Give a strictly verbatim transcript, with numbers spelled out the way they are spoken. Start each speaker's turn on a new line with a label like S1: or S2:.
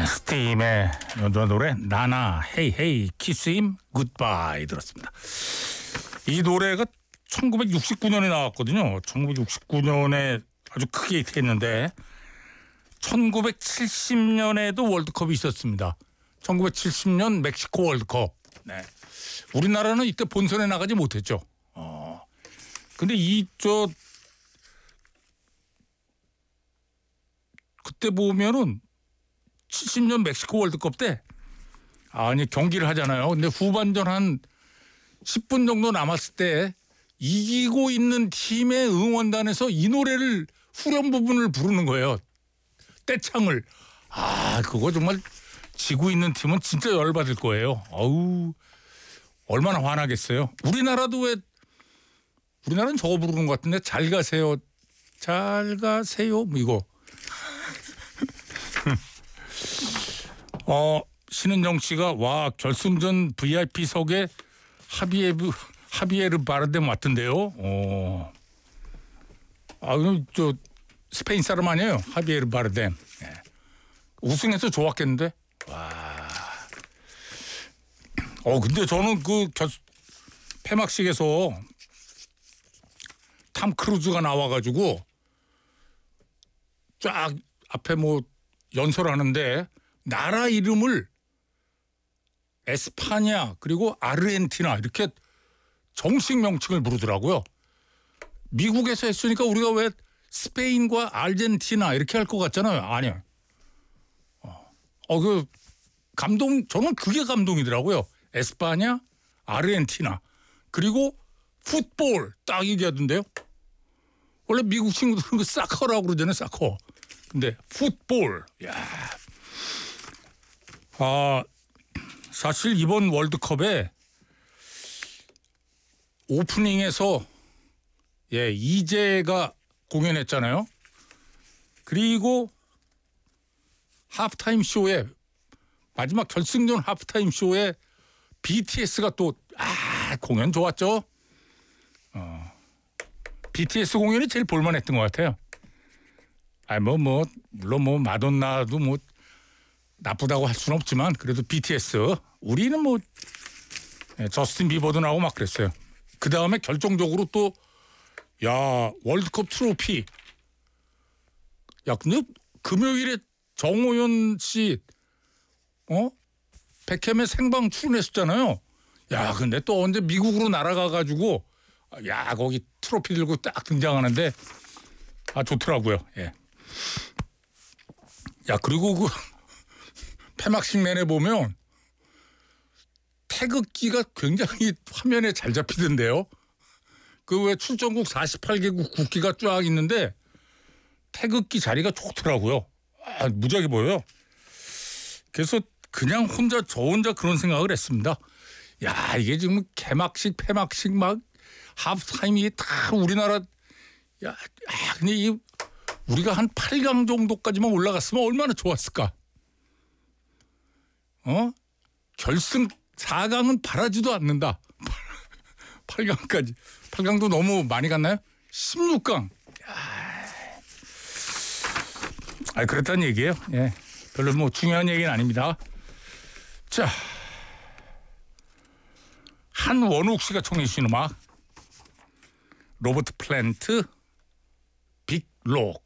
S1: 스팀의 노래 나나 헤이 헤이 키스임 굿바이 들었습니다. 이 노래가 천구백육십구 년에 나왔거든요. 천구백육십구 년에 아주 크게 히트했는데 천구백칠십 년에도 월드컵이 있었습니다. 천구백칠십 년 멕시코 월드컵. 네. 우리나라는 이때 본선에 나가지 못했죠. 어. 근데 이 저 그때 보면은 칠십 년 멕시코 월드컵 때 아니 경기를 하잖아요. 근데 후반전 한 십 분 정도 남았을 때 이기고 있는 팀의 응원단에서 이 노래를 후렴 부분을 부르는 거예요. 떼창을. 아 그거 정말 지고 있는 팀은 진짜 열받을 거예요. 아우 얼마나 화나겠어요. 우리나라도 왜 우리나라는 저거 부르는 것 같은데 잘 가세요. 잘 가세요. 뭐 이거. 어 신은정 씨가 와 결승전 브이아이피석에 하비에르 하비에르 바르뎀 왔던데요. 어. 아 그럼 저 스페인 사람 아니에요? 하비에르 바르뎀. 네. 우승해서 좋았겠는데. 와. 어 근데 저는 그 결, 폐막식에서 탐 크루즈가 나와가지고 쫙 앞에 뭐 연설하는데 나라 이름을 에스파냐 그리고 아르헨티나 이렇게 정식 명칭을 부르더라고요. 미국에서 했으니까 우리가 왜 스페인과 아르헨티나 이렇게 할 것 같잖아요. 아니요. 어, 그 감동 저는 그게 감동이더라고요. 에스파냐, 아르헨티나 그리고 풋볼 딱 얘기하던데요. 원래 미국 친구들은 그 사커라고 그러잖아요. 사커. 근데 풋볼. 야. 아 사실 이번 월드컵에 오프닝에서 예 이재가 공연했잖아요. 그리고 하프타임 쇼에 마지막 결승전 하프타임 쇼에 비티에스가 또 아 공연 좋았죠. 어, 비티에스 공연이 제일 볼만했던 것 같아요. 아 뭐 뭐 물론 뭐 마돈나도 뭐 나쁘다고 할 수는 없지만 그래도 비티에스 우리는 뭐 예, 저스틴 비버도 나오고 막 그랬어요. 그 다음에 결정적으로 또 야 월드컵 트로피 야 근데 금요일에 정호연 씨 어 백햄에 생방 출연했었잖아요. 야 근데 또 언제 미국으로 날아가 가지고 야 거기 트로피 들고 딱 등장하는데 아 좋더라고요. 예. 야 그리고 그 폐막식 내내 보면 태극기가 굉장히 화면에 잘 잡히던데요. 그 왜 출전국 사십팔 개국 국기가 쫙 있는데 태극기 자리가 좋더라고요. 아, 무지하게 보여요. 그래서 그냥 혼자 저 혼자 그런 생각을 했습니다. 야 이게 지금 개막식 폐막식 막 하프타임이 다 우리나라 야, 야 근데 이 우리가 한 팔 강 정도까지만 올라갔으면 얼마나 좋았을까. 어? 결승 사 강은 바라지도 않는다. 팔 강까지. 팔 강도 너무 많이 갔나요? 십육 강. 아, 그랬다는 얘기예요. 예. 별로 뭐 중요한 얘기는 아닙니다. 자. 한원욱 씨가 청해 주신 음악. 로버트 플랜트 빅록.